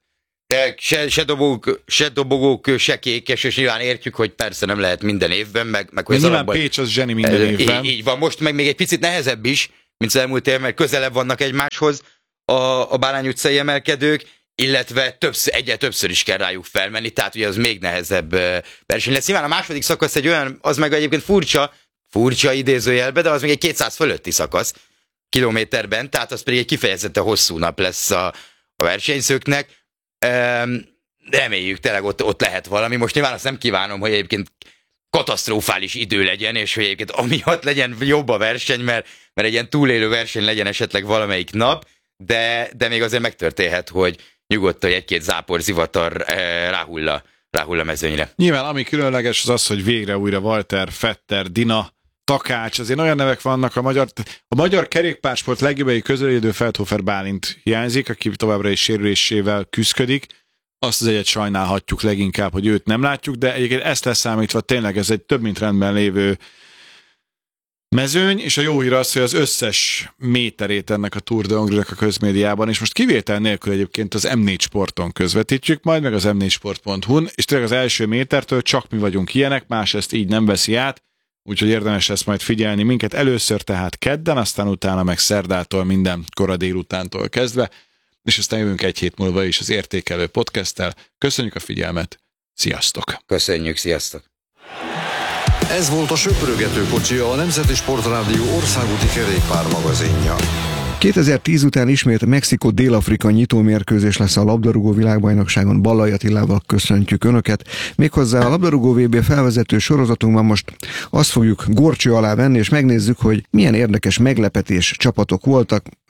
se dobogók, se kékes, és nyilván értjük, hogy persze nem lehet minden évben, meg hogy nyilván Pécs az zseni minden évben. Így van, most meg még egy picit nehezebb is, mint az elmúlt év, mert közelebb vannak egymáshoz a Bárány utcai emelkedők, illetve egyre többször is kell rájuk felmenni, tehát ugye az még nehezebb verseny lesz. Nyilván a második szakasz egy olyan, az meg egyébként furcsa idézőjelbe, de az még egy 200 fölötti szakasz kilométerben, tehát az pedig egy kifejezetten hosszú nap lesz a versenyzőknek. Reméljük tényleg ott lehet valami. Most nyilván azt nem kívánom, hogy egyébként katasztrofális idő legyen, és hogy egyébként amiatt legyen jobb a verseny, mert egy ilyen túlélő verseny legyen esetleg valamelyik nap, de még azért megtörténhet, hogy nyugodtan egy-két zápor, zivatar ráhull a mezőnyre. Nyilván ami különleges az, hogy végre újra Walter, Vetter, Dina, Takács, azért olyan nevek vannak a magyar kerékpársport legjobbjai közelidő Feldhofer Bálint hiányzik, aki továbbra is sérülésével küszködik. Azt az egyet sajnálhatjuk leginkább, hogy őt nem látjuk, de egyébként ezt leszámítva tényleg ez egy több mint rendben lévő mezőny, és a jó hír az, hogy az összes méterét ennek a Tour de Hongrie-nak a közmédiában, és most kivétel nélkül egyébként az M4 Sporton közvetítjük majd, meg az m4sport.hu-n, és tényleg az első métertől csak mi vagyunk ilyenek, más ezt így nem veszi át, úgyhogy érdemes lesz majd figyelni minket először tehát kedden, aztán utána meg szerdától minden kora délutántól kezdve, és aztán jövünk egy hét múlva is az Értékelő Podcasttel. Köszönjük a figyelmet, sziasztok! Köszönjük, sziasztok! Ez volt a Söprögető kocsia, a Nemzeti Sportrádió országúti kerékpármagazinja. 2010 után ismét Mexikó-Dél-Afrika nyitómérkőzés lesz a labdarúgó világbajnokságon. Ballai Attilával köszöntjük Önöket. Méghozzá a labdarúgó VB felvezető sorozatunkban most azt fogjuk górcső alá venni, és megnézzük, hogy milyen érdekes meglepetés csapatok voltak,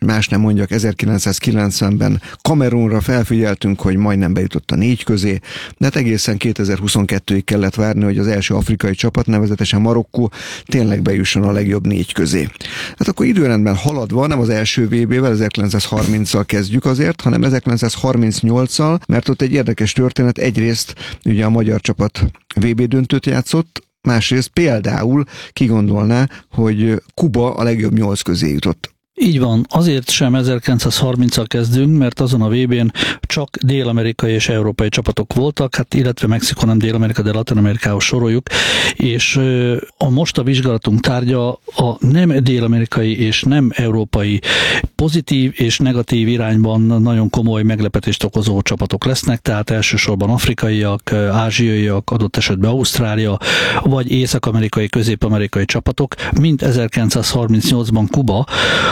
más nem mondjak, 1990-ben Kamerunra felfigyeltünk, hogy majdnem bejutott a 4 közé, de hát egészen 2022-ig kellett várni, hogy az első afrikai csapat, nevezetesen Marokkó tényleg bejusson a legjobb 4 közé. Hát akkor időrendben haladva, nem az első VB-vel, 1930-al kezdjük azért, hanem 1938-al, mert ott egy érdekes történet, egyrészt ugye a magyar csapat VB döntőt játszott, másrészt például ki gondolná, hogy Kuba a legjobb 8 közé jutott. Így van, azért sem 1930-al kezdünk, mert azon a VB-n csak dél-amerikai és európai csapatok voltak, hát illetve Mexikó nem Dél-Amerika, de Latin-Amerikához soroljuk, és most a vizsgálatunk tárgya a nem dél-amerikai és nem európai pozitív és negatív irányban nagyon komoly meglepetést okozó csapatok lesznek, tehát elsősorban afrikaiak, ázsiaiak, adott esetben Ausztrália, vagy észak-amerikai, közép-amerikai csapatok, mint 1938-ban Kuba,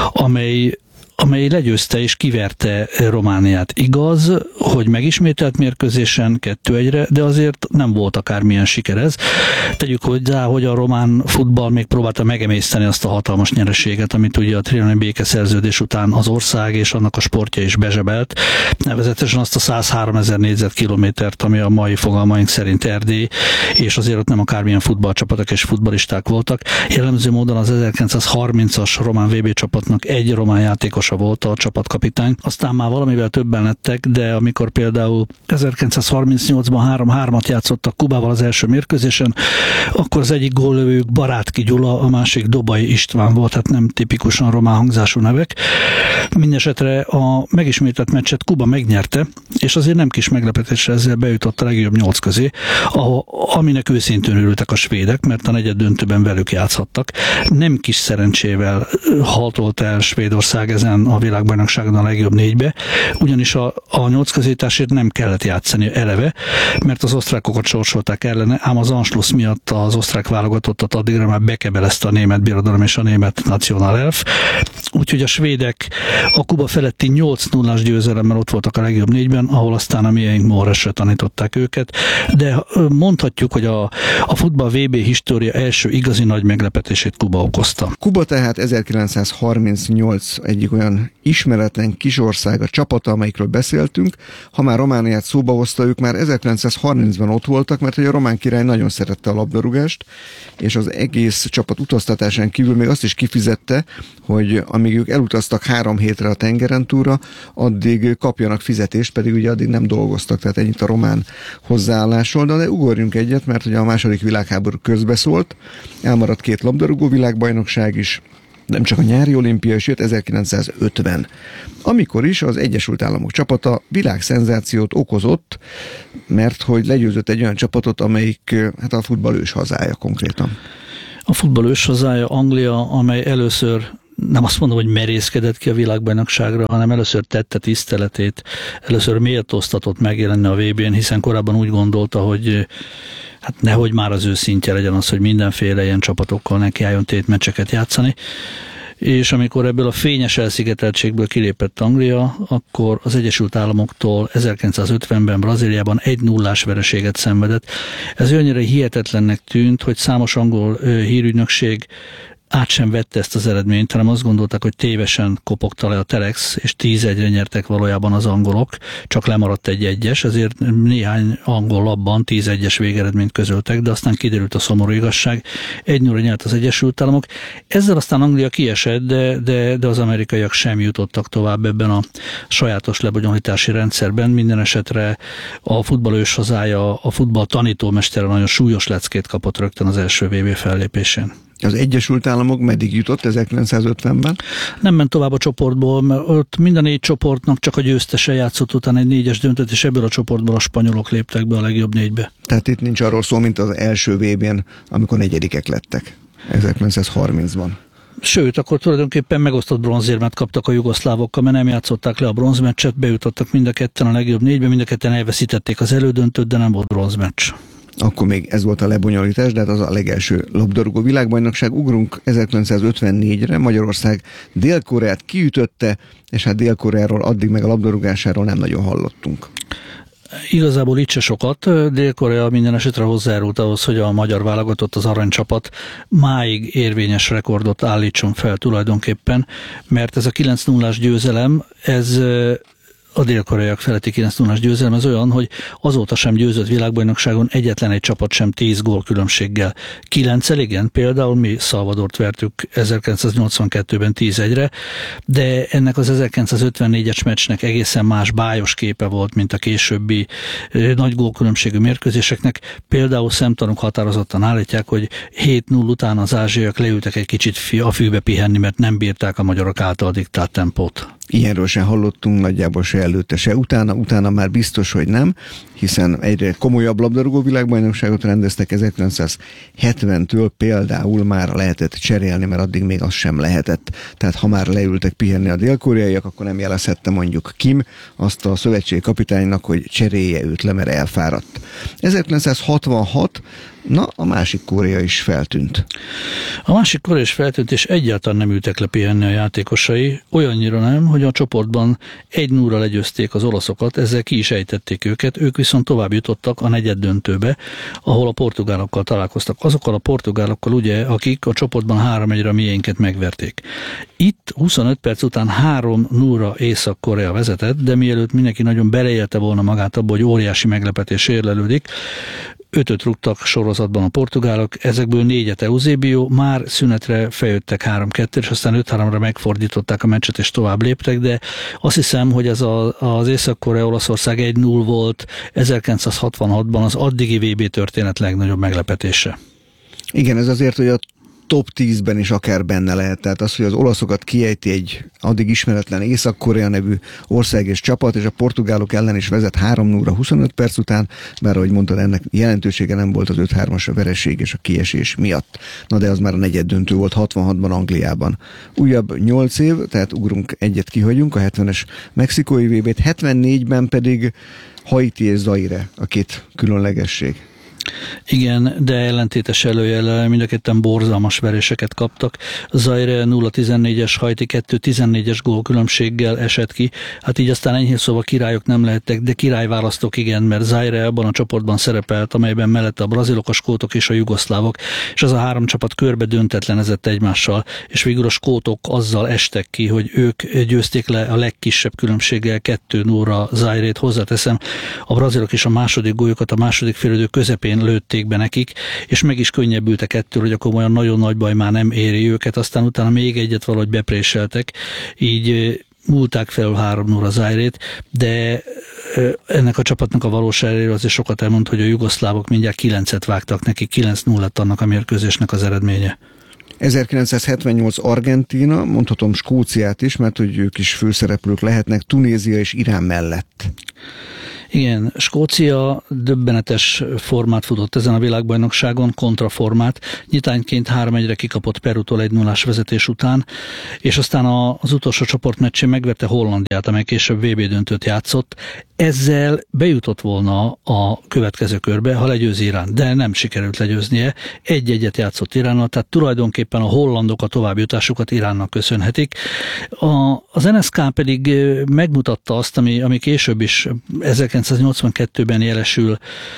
amely legyőzte és kiverte Romániát. Igaz, hogy megismételt mérkőzésen 2-1-re, de azért nem volt akármilyen siker ez. Tegyük hozzá, hogy a román futball még próbálta megemészteni azt a hatalmas nyereséget, amit ugye a trianoni békeszerződés után az ország és annak a sportja is bezsebelt. Nevezetesen azt a 103 000 négyzetkilométert, ami a mai fogalmaink szerint Erdély, és azért ott nem akármilyen futballcsapatok és futballisták voltak. Jellemző módon az 1930-as román VB csapatnak egy román játékos volt a csapatkapitány. Aztán már valamivel többen lettek, de amikor például 1938-ban 3-3-at játszottak Kubával az első mérkőzésen, akkor az egyik góllövőjük Barátki Gyula, a másik Dobai István volt, tehát nem tipikusan román hangzású nevek. Mindenesetre a megismételt meccset Kuba megnyerte, és azért nem kis meglepetésre ezzel bejutott a legjobb 8 közé, aminek őszintén örültek a svédek, mert a negyed döntőben velük játszhattak. Nem kis szerencsével haltolt el Svédország ezen a világbajnokságon a legjobb 4-be, ugyanis a 8 közétásért nem kellett játszani eleve, mert az osztrákokat sorsolták ellene, ám az Anschluss miatt az osztrák válogatottat addigra már bekebelezte a német birodalom és a német Nationalelf. Úgyhogy a svédek a Kuba feletti 8-0-as győzelemmel ott voltak a legjobb 4-ben, ahol aztán a miénk Móresre tanították őket, de mondhatjuk, hogy a futball VB história első igazi nagy meglepetését Kuba okozta. Kuba tehát 1938 egyik olyan ismeretlen kisország, a csapata, amelyikről beszéltünk. Ha már Romániát szóba hozta, ők már 1930-ban ott voltak, mert hogy a román király nagyon szerette a labdarúgást, és az egész csapat utaztatásán kívül még azt is kifizette, hogy amíg ők elutaztak 3 hétre a tengeren túlra, addig kapjanak fizetést, pedig ugye addig nem dolgoztak, tehát ennyit a román hozzáállásról, de ugorjunk egyet, mert ugye a második világháború közbeszólt, elmaradt 2 labdarúgó világbajnokság is, nem csak a nyári olimpia is jött 1950, amikor is az Egyesült Államok csapata világszenzációt okozott, mert hogy legyőzött egy olyan csapatot, amelyik hát a futball ős hazája konkrétan. A futball ős hazája Anglia, amely először nem azt mondom, hogy merészkedett ki a világbajnokságra, hanem először tette tiszteletét, először méltóztatott megjelenni a VB-n, hiszen korábban úgy gondolta, hogy hát nehogy már az ő szintje legyen az, hogy mindenféle ilyen csapatokkal nekiálljon tétmeccseket játszani. És amikor ebből a fényes elszigeteltségből kilépett Anglia, akkor az Egyesült Államoktól 1950-ben Brazíliában 1-0-ás vereséget szenvedett. Ez annyira hihetetlennek tűnt, hogy számos angol hírügynökség át sem vette ezt az eredményt, hanem azt gondolták, hogy tévesen kopogta le a Telex, és 10-1-re nyertek valójában az angolok, csak lemaradt egy 1-es, ezért néhány angol labban 10-1-es végeredményt közöltek, de aztán kiderült a szomorú igazság, 1-0-ra nyert az Egyesült Államok. Ezzel aztán Anglia kiesett, de az amerikaiak sem jutottak tovább ebben a sajátos lebonyolítási rendszerben. Minden esetre a futball ős hazája, a futball tanítómestere nagyon súlyos leckét kapott rögtön az első VB fellépésén. Az Egyesült Államok meddig jutott 1950-ben? Nem ment tovább a csoportból, mert ott minden 4 csoportnak csak a győztese játszott utána egy 4-es döntőt, és ebből a csoportból a spanyolok léptek be a legjobb 4-be. Tehát itt nincs arról szó, mint az első VB-n, amikor 4-ek lettek 1930-ban. Sőt, akkor tulajdonképpen megosztott bronzérmet kaptak a jugoszlávokkal, mert nem játszották le a bronzmeccset, bejutottak mind a ketten a legjobb 4-be, mind a ketten elveszítették az elődöntőt, de nem volt bronzmeccs. Akkor még ez volt a lebonyolítás, de hát az a legelső labdarúgó világbajnokság. Ugrunk 1954-re, Magyarország Dél-Koreát kiütötte, és hát Dél-Koreáról addig meg a labdarúgásáról nem nagyon hallottunk. Igazából itt se sokat. Dél-Korea minden esetre hozzájárult ahhoz, hogy a magyar válogatott, az aranycsapat máig érvényes rekordot állítson fel tulajdonképpen, mert ez a 9-0-ás győzelem, ez a dél-koreaiak feletti 9-0-as győzelem, ez olyan, hogy azóta sem győzött világbajnokságon egyetlen egy csapat sem 10 gól különbséggel. 9-el, igen, például mi Salvadort vertük 1982-ben 10-1-re, de ennek az 1954-es meccsnek egészen más bájos képe volt, mint a későbbi nagy gólkülönbségű mérkőzéseknek. Például szemtanúk határozottan állítják, hogy 7-0 után az ázsiaiak leültek egy kicsit a fűbe pihenni, mert nem bírták a magyarok által diktált tempót. Ilyenről sem hallottunk, nagyjából se előtte, se utána már biztos, hogy nem, hiszen egyre komolyabb labdarúgó világbajnokságot rendeztek 1970-től például már lehetett cserélni, mert addig még az sem lehetett. Tehát ha már leültek pihenni a dél-koreaiak, akkor nem jelezhette mondjuk Kim azt a szövetségi kapitánynak, hogy cserélje őt le, mert elfáradt. 1966, na, a másik Korea is feltűnt. A másik Korea is feltűnt, és egyáltalán nem ültek le pihenni a játékosai, olyannyira nem, hogy a csoportban 1-0-ra legyőzték az olaszokat, ezzel ki is ejtették őket, ők viszont tovább jutottak a negyeddöntőbe, ahol a portugálokkal találkoztak. Azokkal a portugálokkal ugye, akik a csoportban 3-1-re a miénket megverték. Itt 25 perc után 3-0-ra Észak-Korea vezetett, de mielőtt mindenki nagyon beleélte volna magát abba, hogy óriási meglepetés érlelődik, 5-öt rúgtak sorozatban a portugálok, ezekből 4-et Eusebio, már szünetre feljöttek 3-2, és aztán 5-3-ra megfordították a meccset, és tovább léptek, de azt hiszem, hogy ez az Észak-Korea-Olaszország 1-0 volt 1966-ban az addigi VB történet legnagyobb meglepetése. Igen, ez azért, hogy a top 10-ben is akár benne lehet. Tehát az, hogy az olaszokat kiejti egy addig ismeretlen Észak-Korea nevű ország és csapat, és a portugálok ellen is vezet 3-0-ra 25 perc után, bár ahogy mondtad, ennek jelentősége nem volt az 5-3-as a vereség és a kiesés miatt. Na de az már a negyeddöntő volt 66-ban Angliában. Újabb 8 év, tehát ugrunk egyet, kihagyunk, a 70-es mexikói VB-t, 74-ben pedig Haiti és Zaire a két különlegesség. Igen, de ellentétes előjellel mind a ketten borzalmas veréseket kaptak. Zaire 0-14-es, Haiti 2-14-es gólkülönbséggel esett ki. Hát így aztán enyhén szóval királyok nem lehettek, de királyválasztók igen, mert Zaire abban a csoportban szerepelt, amelyben mellette a brazilok, a skótok és a jugoszlávok, és az a három csapat körbe döntetlenezett egymással, és végül a skótok azzal estek ki, hogy ők győzték le a legkisebb különbséggel 2-0-ra Zairét. Hozzáteszem, a brazilok is a második góljukat a második félidő közepén lőtték be nekik, és meg is könnyebbültek ettől, hogy akkor olyan nagyon nagy baj már nem éri őket, aztán utána még egyet valahogy bepréseltek, így múlták fel 3-0 az Zairét, de ennek a csapatnak a valóságéről azért sokat elmond, hogy a jugoszlávok mindjárt 9-et vágtak neki, 9-0 lett annak a mérkőzésnek az eredménye. 1978 Argentína, mondhatom Skóciát is, mert hogy ők is főszereplők lehetnek, Tunézia és Irán mellett. Igen, Skócia döbbenetes formát futott ezen a világbajnokságon, kontraformát. Nyitányként 3-1-re kikapott Perútól 1-0-ás vezetés után, és aztán az utolsó csoportmeccsén megverte Hollandiát, amely később VB döntőt játszott. Ezzel bejutott volna a következő körbe, ha legyőzi Irán, de nem sikerült legyőznie. 1-1-et játszott Iránnal, tehát tulajdonképpen a hollandok a továbbjutásukat Iránnak köszönhetik. Az NSK pedig megmutatta azt, ami később is 1982-ben jelesül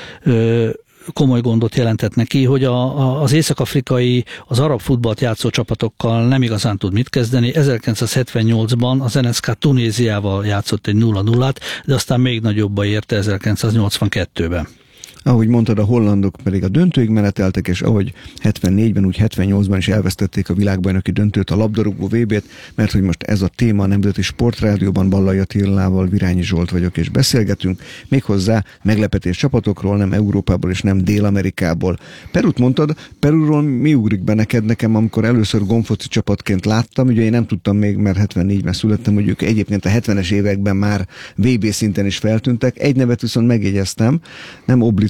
komoly gondot jelentett neki, hogy az észak-afrikai, az arab futballt játszó csapatokkal nem igazán tud mit kezdeni. 1978-ban az NSK Tunéziával játszott egy 0-0-át, de aztán még nagyobba érte 1982-ben. Ahogy mondtad, a hollandok pedig a döntőig meneteltek, és ahogy 74-ben, úgy 78-ban is elvesztették a világbajnoki döntőt, a labdarúgó VB-t, mert hogy most ez a téma a Nemzeti Sportrádióban, Ballai Attilával, Virányi Zsolt vagyok, és beszélgetünk, méghozzá meglepetés csapatokról, nem Európából és nem Dél-Amerikából. Perút mondtad, Perúról mi ugrik be neked? Nekem, amikor először gomfoci csapatként láttam, ugye én nem tudtam még, mert 74-ben születtem, hogy ők egyébként a 70-es években már VB szinten is feltűntek. Egy nevet viszont megjegyeztem, nem Oblitz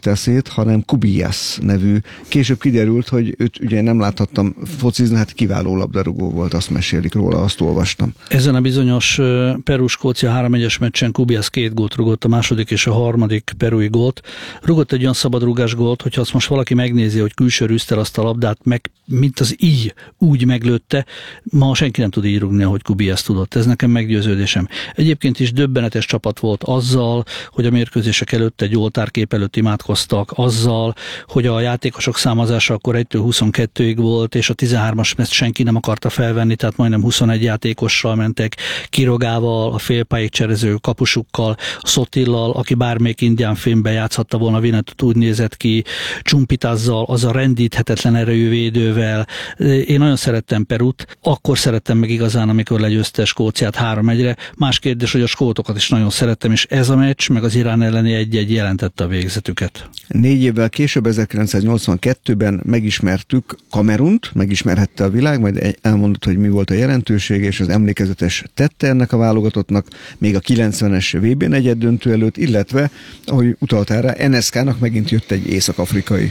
Vitessét, hanem Kubias nevű. Később kiderült, hogy őt ugye nem láthattam focizni, hát kiváló labdarúgó volt, azt mesélik róla, azt olvastam. Ezen a bizonyos Peru-Skócia 3-1-es meccsen Kubias 2 gólt rugott, a második és a harmadik perui gólt. Rugott egy olyan szabadrúgás gólt, hogyha azt most valaki megnézi, hogy külső rűztel azt a labdát, meg mint az így úgy meglőtte, ma senki nem tud így rúgni, ahogy Kubias tudott. Ez nekem meggyőződésem. Egyébként is döbbenetes csapat volt azzal, hogy a mérkőzések előtt egy oltárkép előtt imádkoztak, azzal, hogy a játékosok számozása akkor 1-től 22-ig volt, és a 13-as meccs senki nem akarta felvenni, tehát majdnem 21 játékossal mentek, Kirogával, a félpályig cserező kapusukkal, Szotillal, aki bármelyik indián filmben játszhatta volna Vinetot, úgy nézett ki, Csumpitazzal, az a rendíthetetlen erejű védővel. Én nagyon szerettem Perut, akkor szerettem meg igazán, amikor legyőzte Skóciát 3-1-re. Más kérdés, hogy a skótokat is nagyon szerettem, és ez a meccs, meg az Irán elleni 1-1 jelentette a végzetüket. 4 évvel később, 1982-ben megismertük Kamerunt, megismerhette a világ, majd elmondott, hogy mi volt a jelentősége, és az emlékezetes tette ennek a válogatottnak, még a 90-es VB negyeddöntő előtt, illetve, ahogy utaltál rá, NSK-nak megint jött egy észak-afrikai.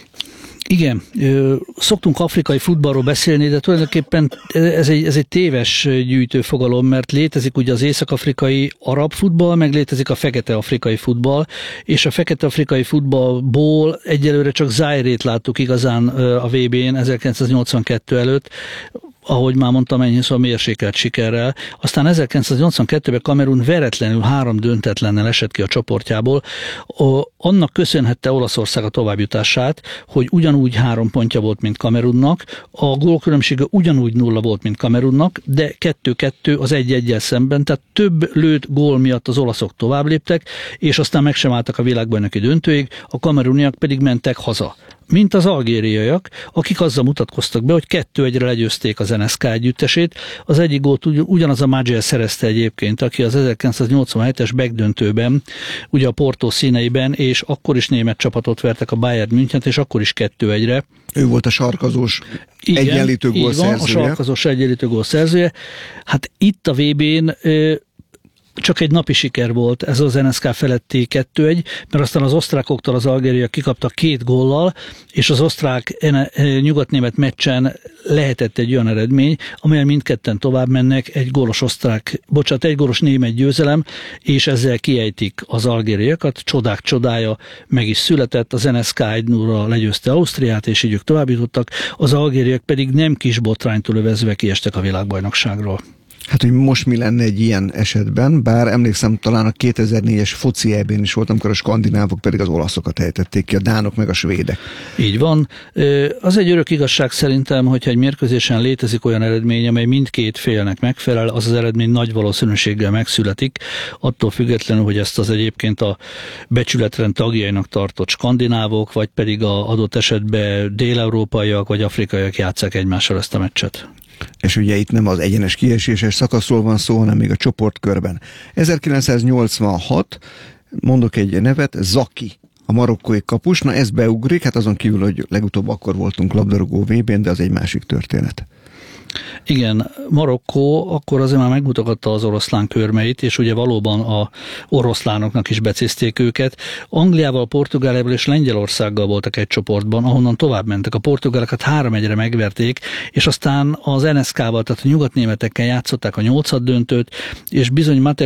Igen, szoktunk afrikai futballról beszélni, de tulajdonképpen ez egy téves gyűjtőfogalom, mert létezik ugye az észak-afrikai arab futball, meg létezik a fekete-afrikai futball, és a fekete-afrikai futballból egyelőre csak Zaire-t láttuk igazán a VB-n 1982 előtt, ahogy már mondtam, ennyiszor mérsékelt sikerrel. Aztán 1982-ben Kamerun veretlenül 3 döntetlennel esett ki a csoportjából. Annak köszönhette Olaszország a továbbjutását, hogy ugyanúgy 3 pontja volt, mint Kamerunnak, a gólkülönbsége ugyanúgy 0 volt, mint Kamerunnak, de 2-2 az 1-1-jel szemben, tehát több lőtt gól miatt az olaszok tovább léptek, és aztán meg sem álltak a világbajnoki döntőig, a kameruniak pedig mentek haza. Mint az algériaiak, akik azzal mutatkoztak be, hogy 2-1-re legyőzték az NSK együttesét. Az egyik gólt ugyanaz a Maggio szerezte egyébként, aki az 1987-es begdöntőben, ugye a Porto színeiben, és akkor is német csapatot vertek, a Bayern Münchent, és akkor is 2-1-re. Ő volt a sarkazós egyenlítő gól szerzője. A sarkazós egyenlítő gól szerzője. Hát itt a VB-n csak egy napi siker volt ez az NSK feletti 2-1, mert aztán az osztrákoktól az algériaiak kikaptak 2 góllal, és az osztrák nyugatnémet meccsen lehetett egy olyan eredmény, amelyen mindketten tovább mennek, egy gólos német győzelem, és ezzel kiejtik az algériaiakat, csodák csodája meg is született, az NSK 1-0-ra legyőzte Ausztriát, és így ők tovább jutottak, az algériaiak pedig nem kis botránytól övezve kiestek a világbajnokságról. Hát, hogy most mi lenne egy ilyen esetben, bár emlékszem, talán a 2004-es foci EB-n is volt, amikor a skandinávok pedig az olaszokat ejtették ki, a dánok meg a svédek. Így van. Az egy örök igazság szerintem, hogyha egy mérkőzésen létezik olyan eredmény, amely mindkét félnek megfelel, az az eredmény nagy valószínűséggel megszületik, attól függetlenül, hogy ezt az egyébként a becsületrend tagjainak tartott skandinávok, vagy pedig az adott esetben dél-európaiak vagy afrikaiak játsszák egymással ezt a meccset. És ugye itt nem az egyenes kieséses szakaszról van szó, hanem még a csoportkörben. 1986, mondok egy nevet, Zaki, a marokkói kapus, na ez beugrik, hát azon kívül, hogy legutóbb akkor voltunk labdarúgó VB-n, de az egy másik történet. Igen, Marokkó akkor azért már megmutogatta az oroszlán körmeit, és ugye valóban a oroszlánoknak is becézték őket. Angliával, Portugáliával és Lengyelországgal voltak egy csoportban, ahonnan tovább mentek. A portugálokat 3-1-re megverték, és aztán az NSK-val, tehát a nyugatnémetekkel játszották a 8. döntőt, és bizony Mateo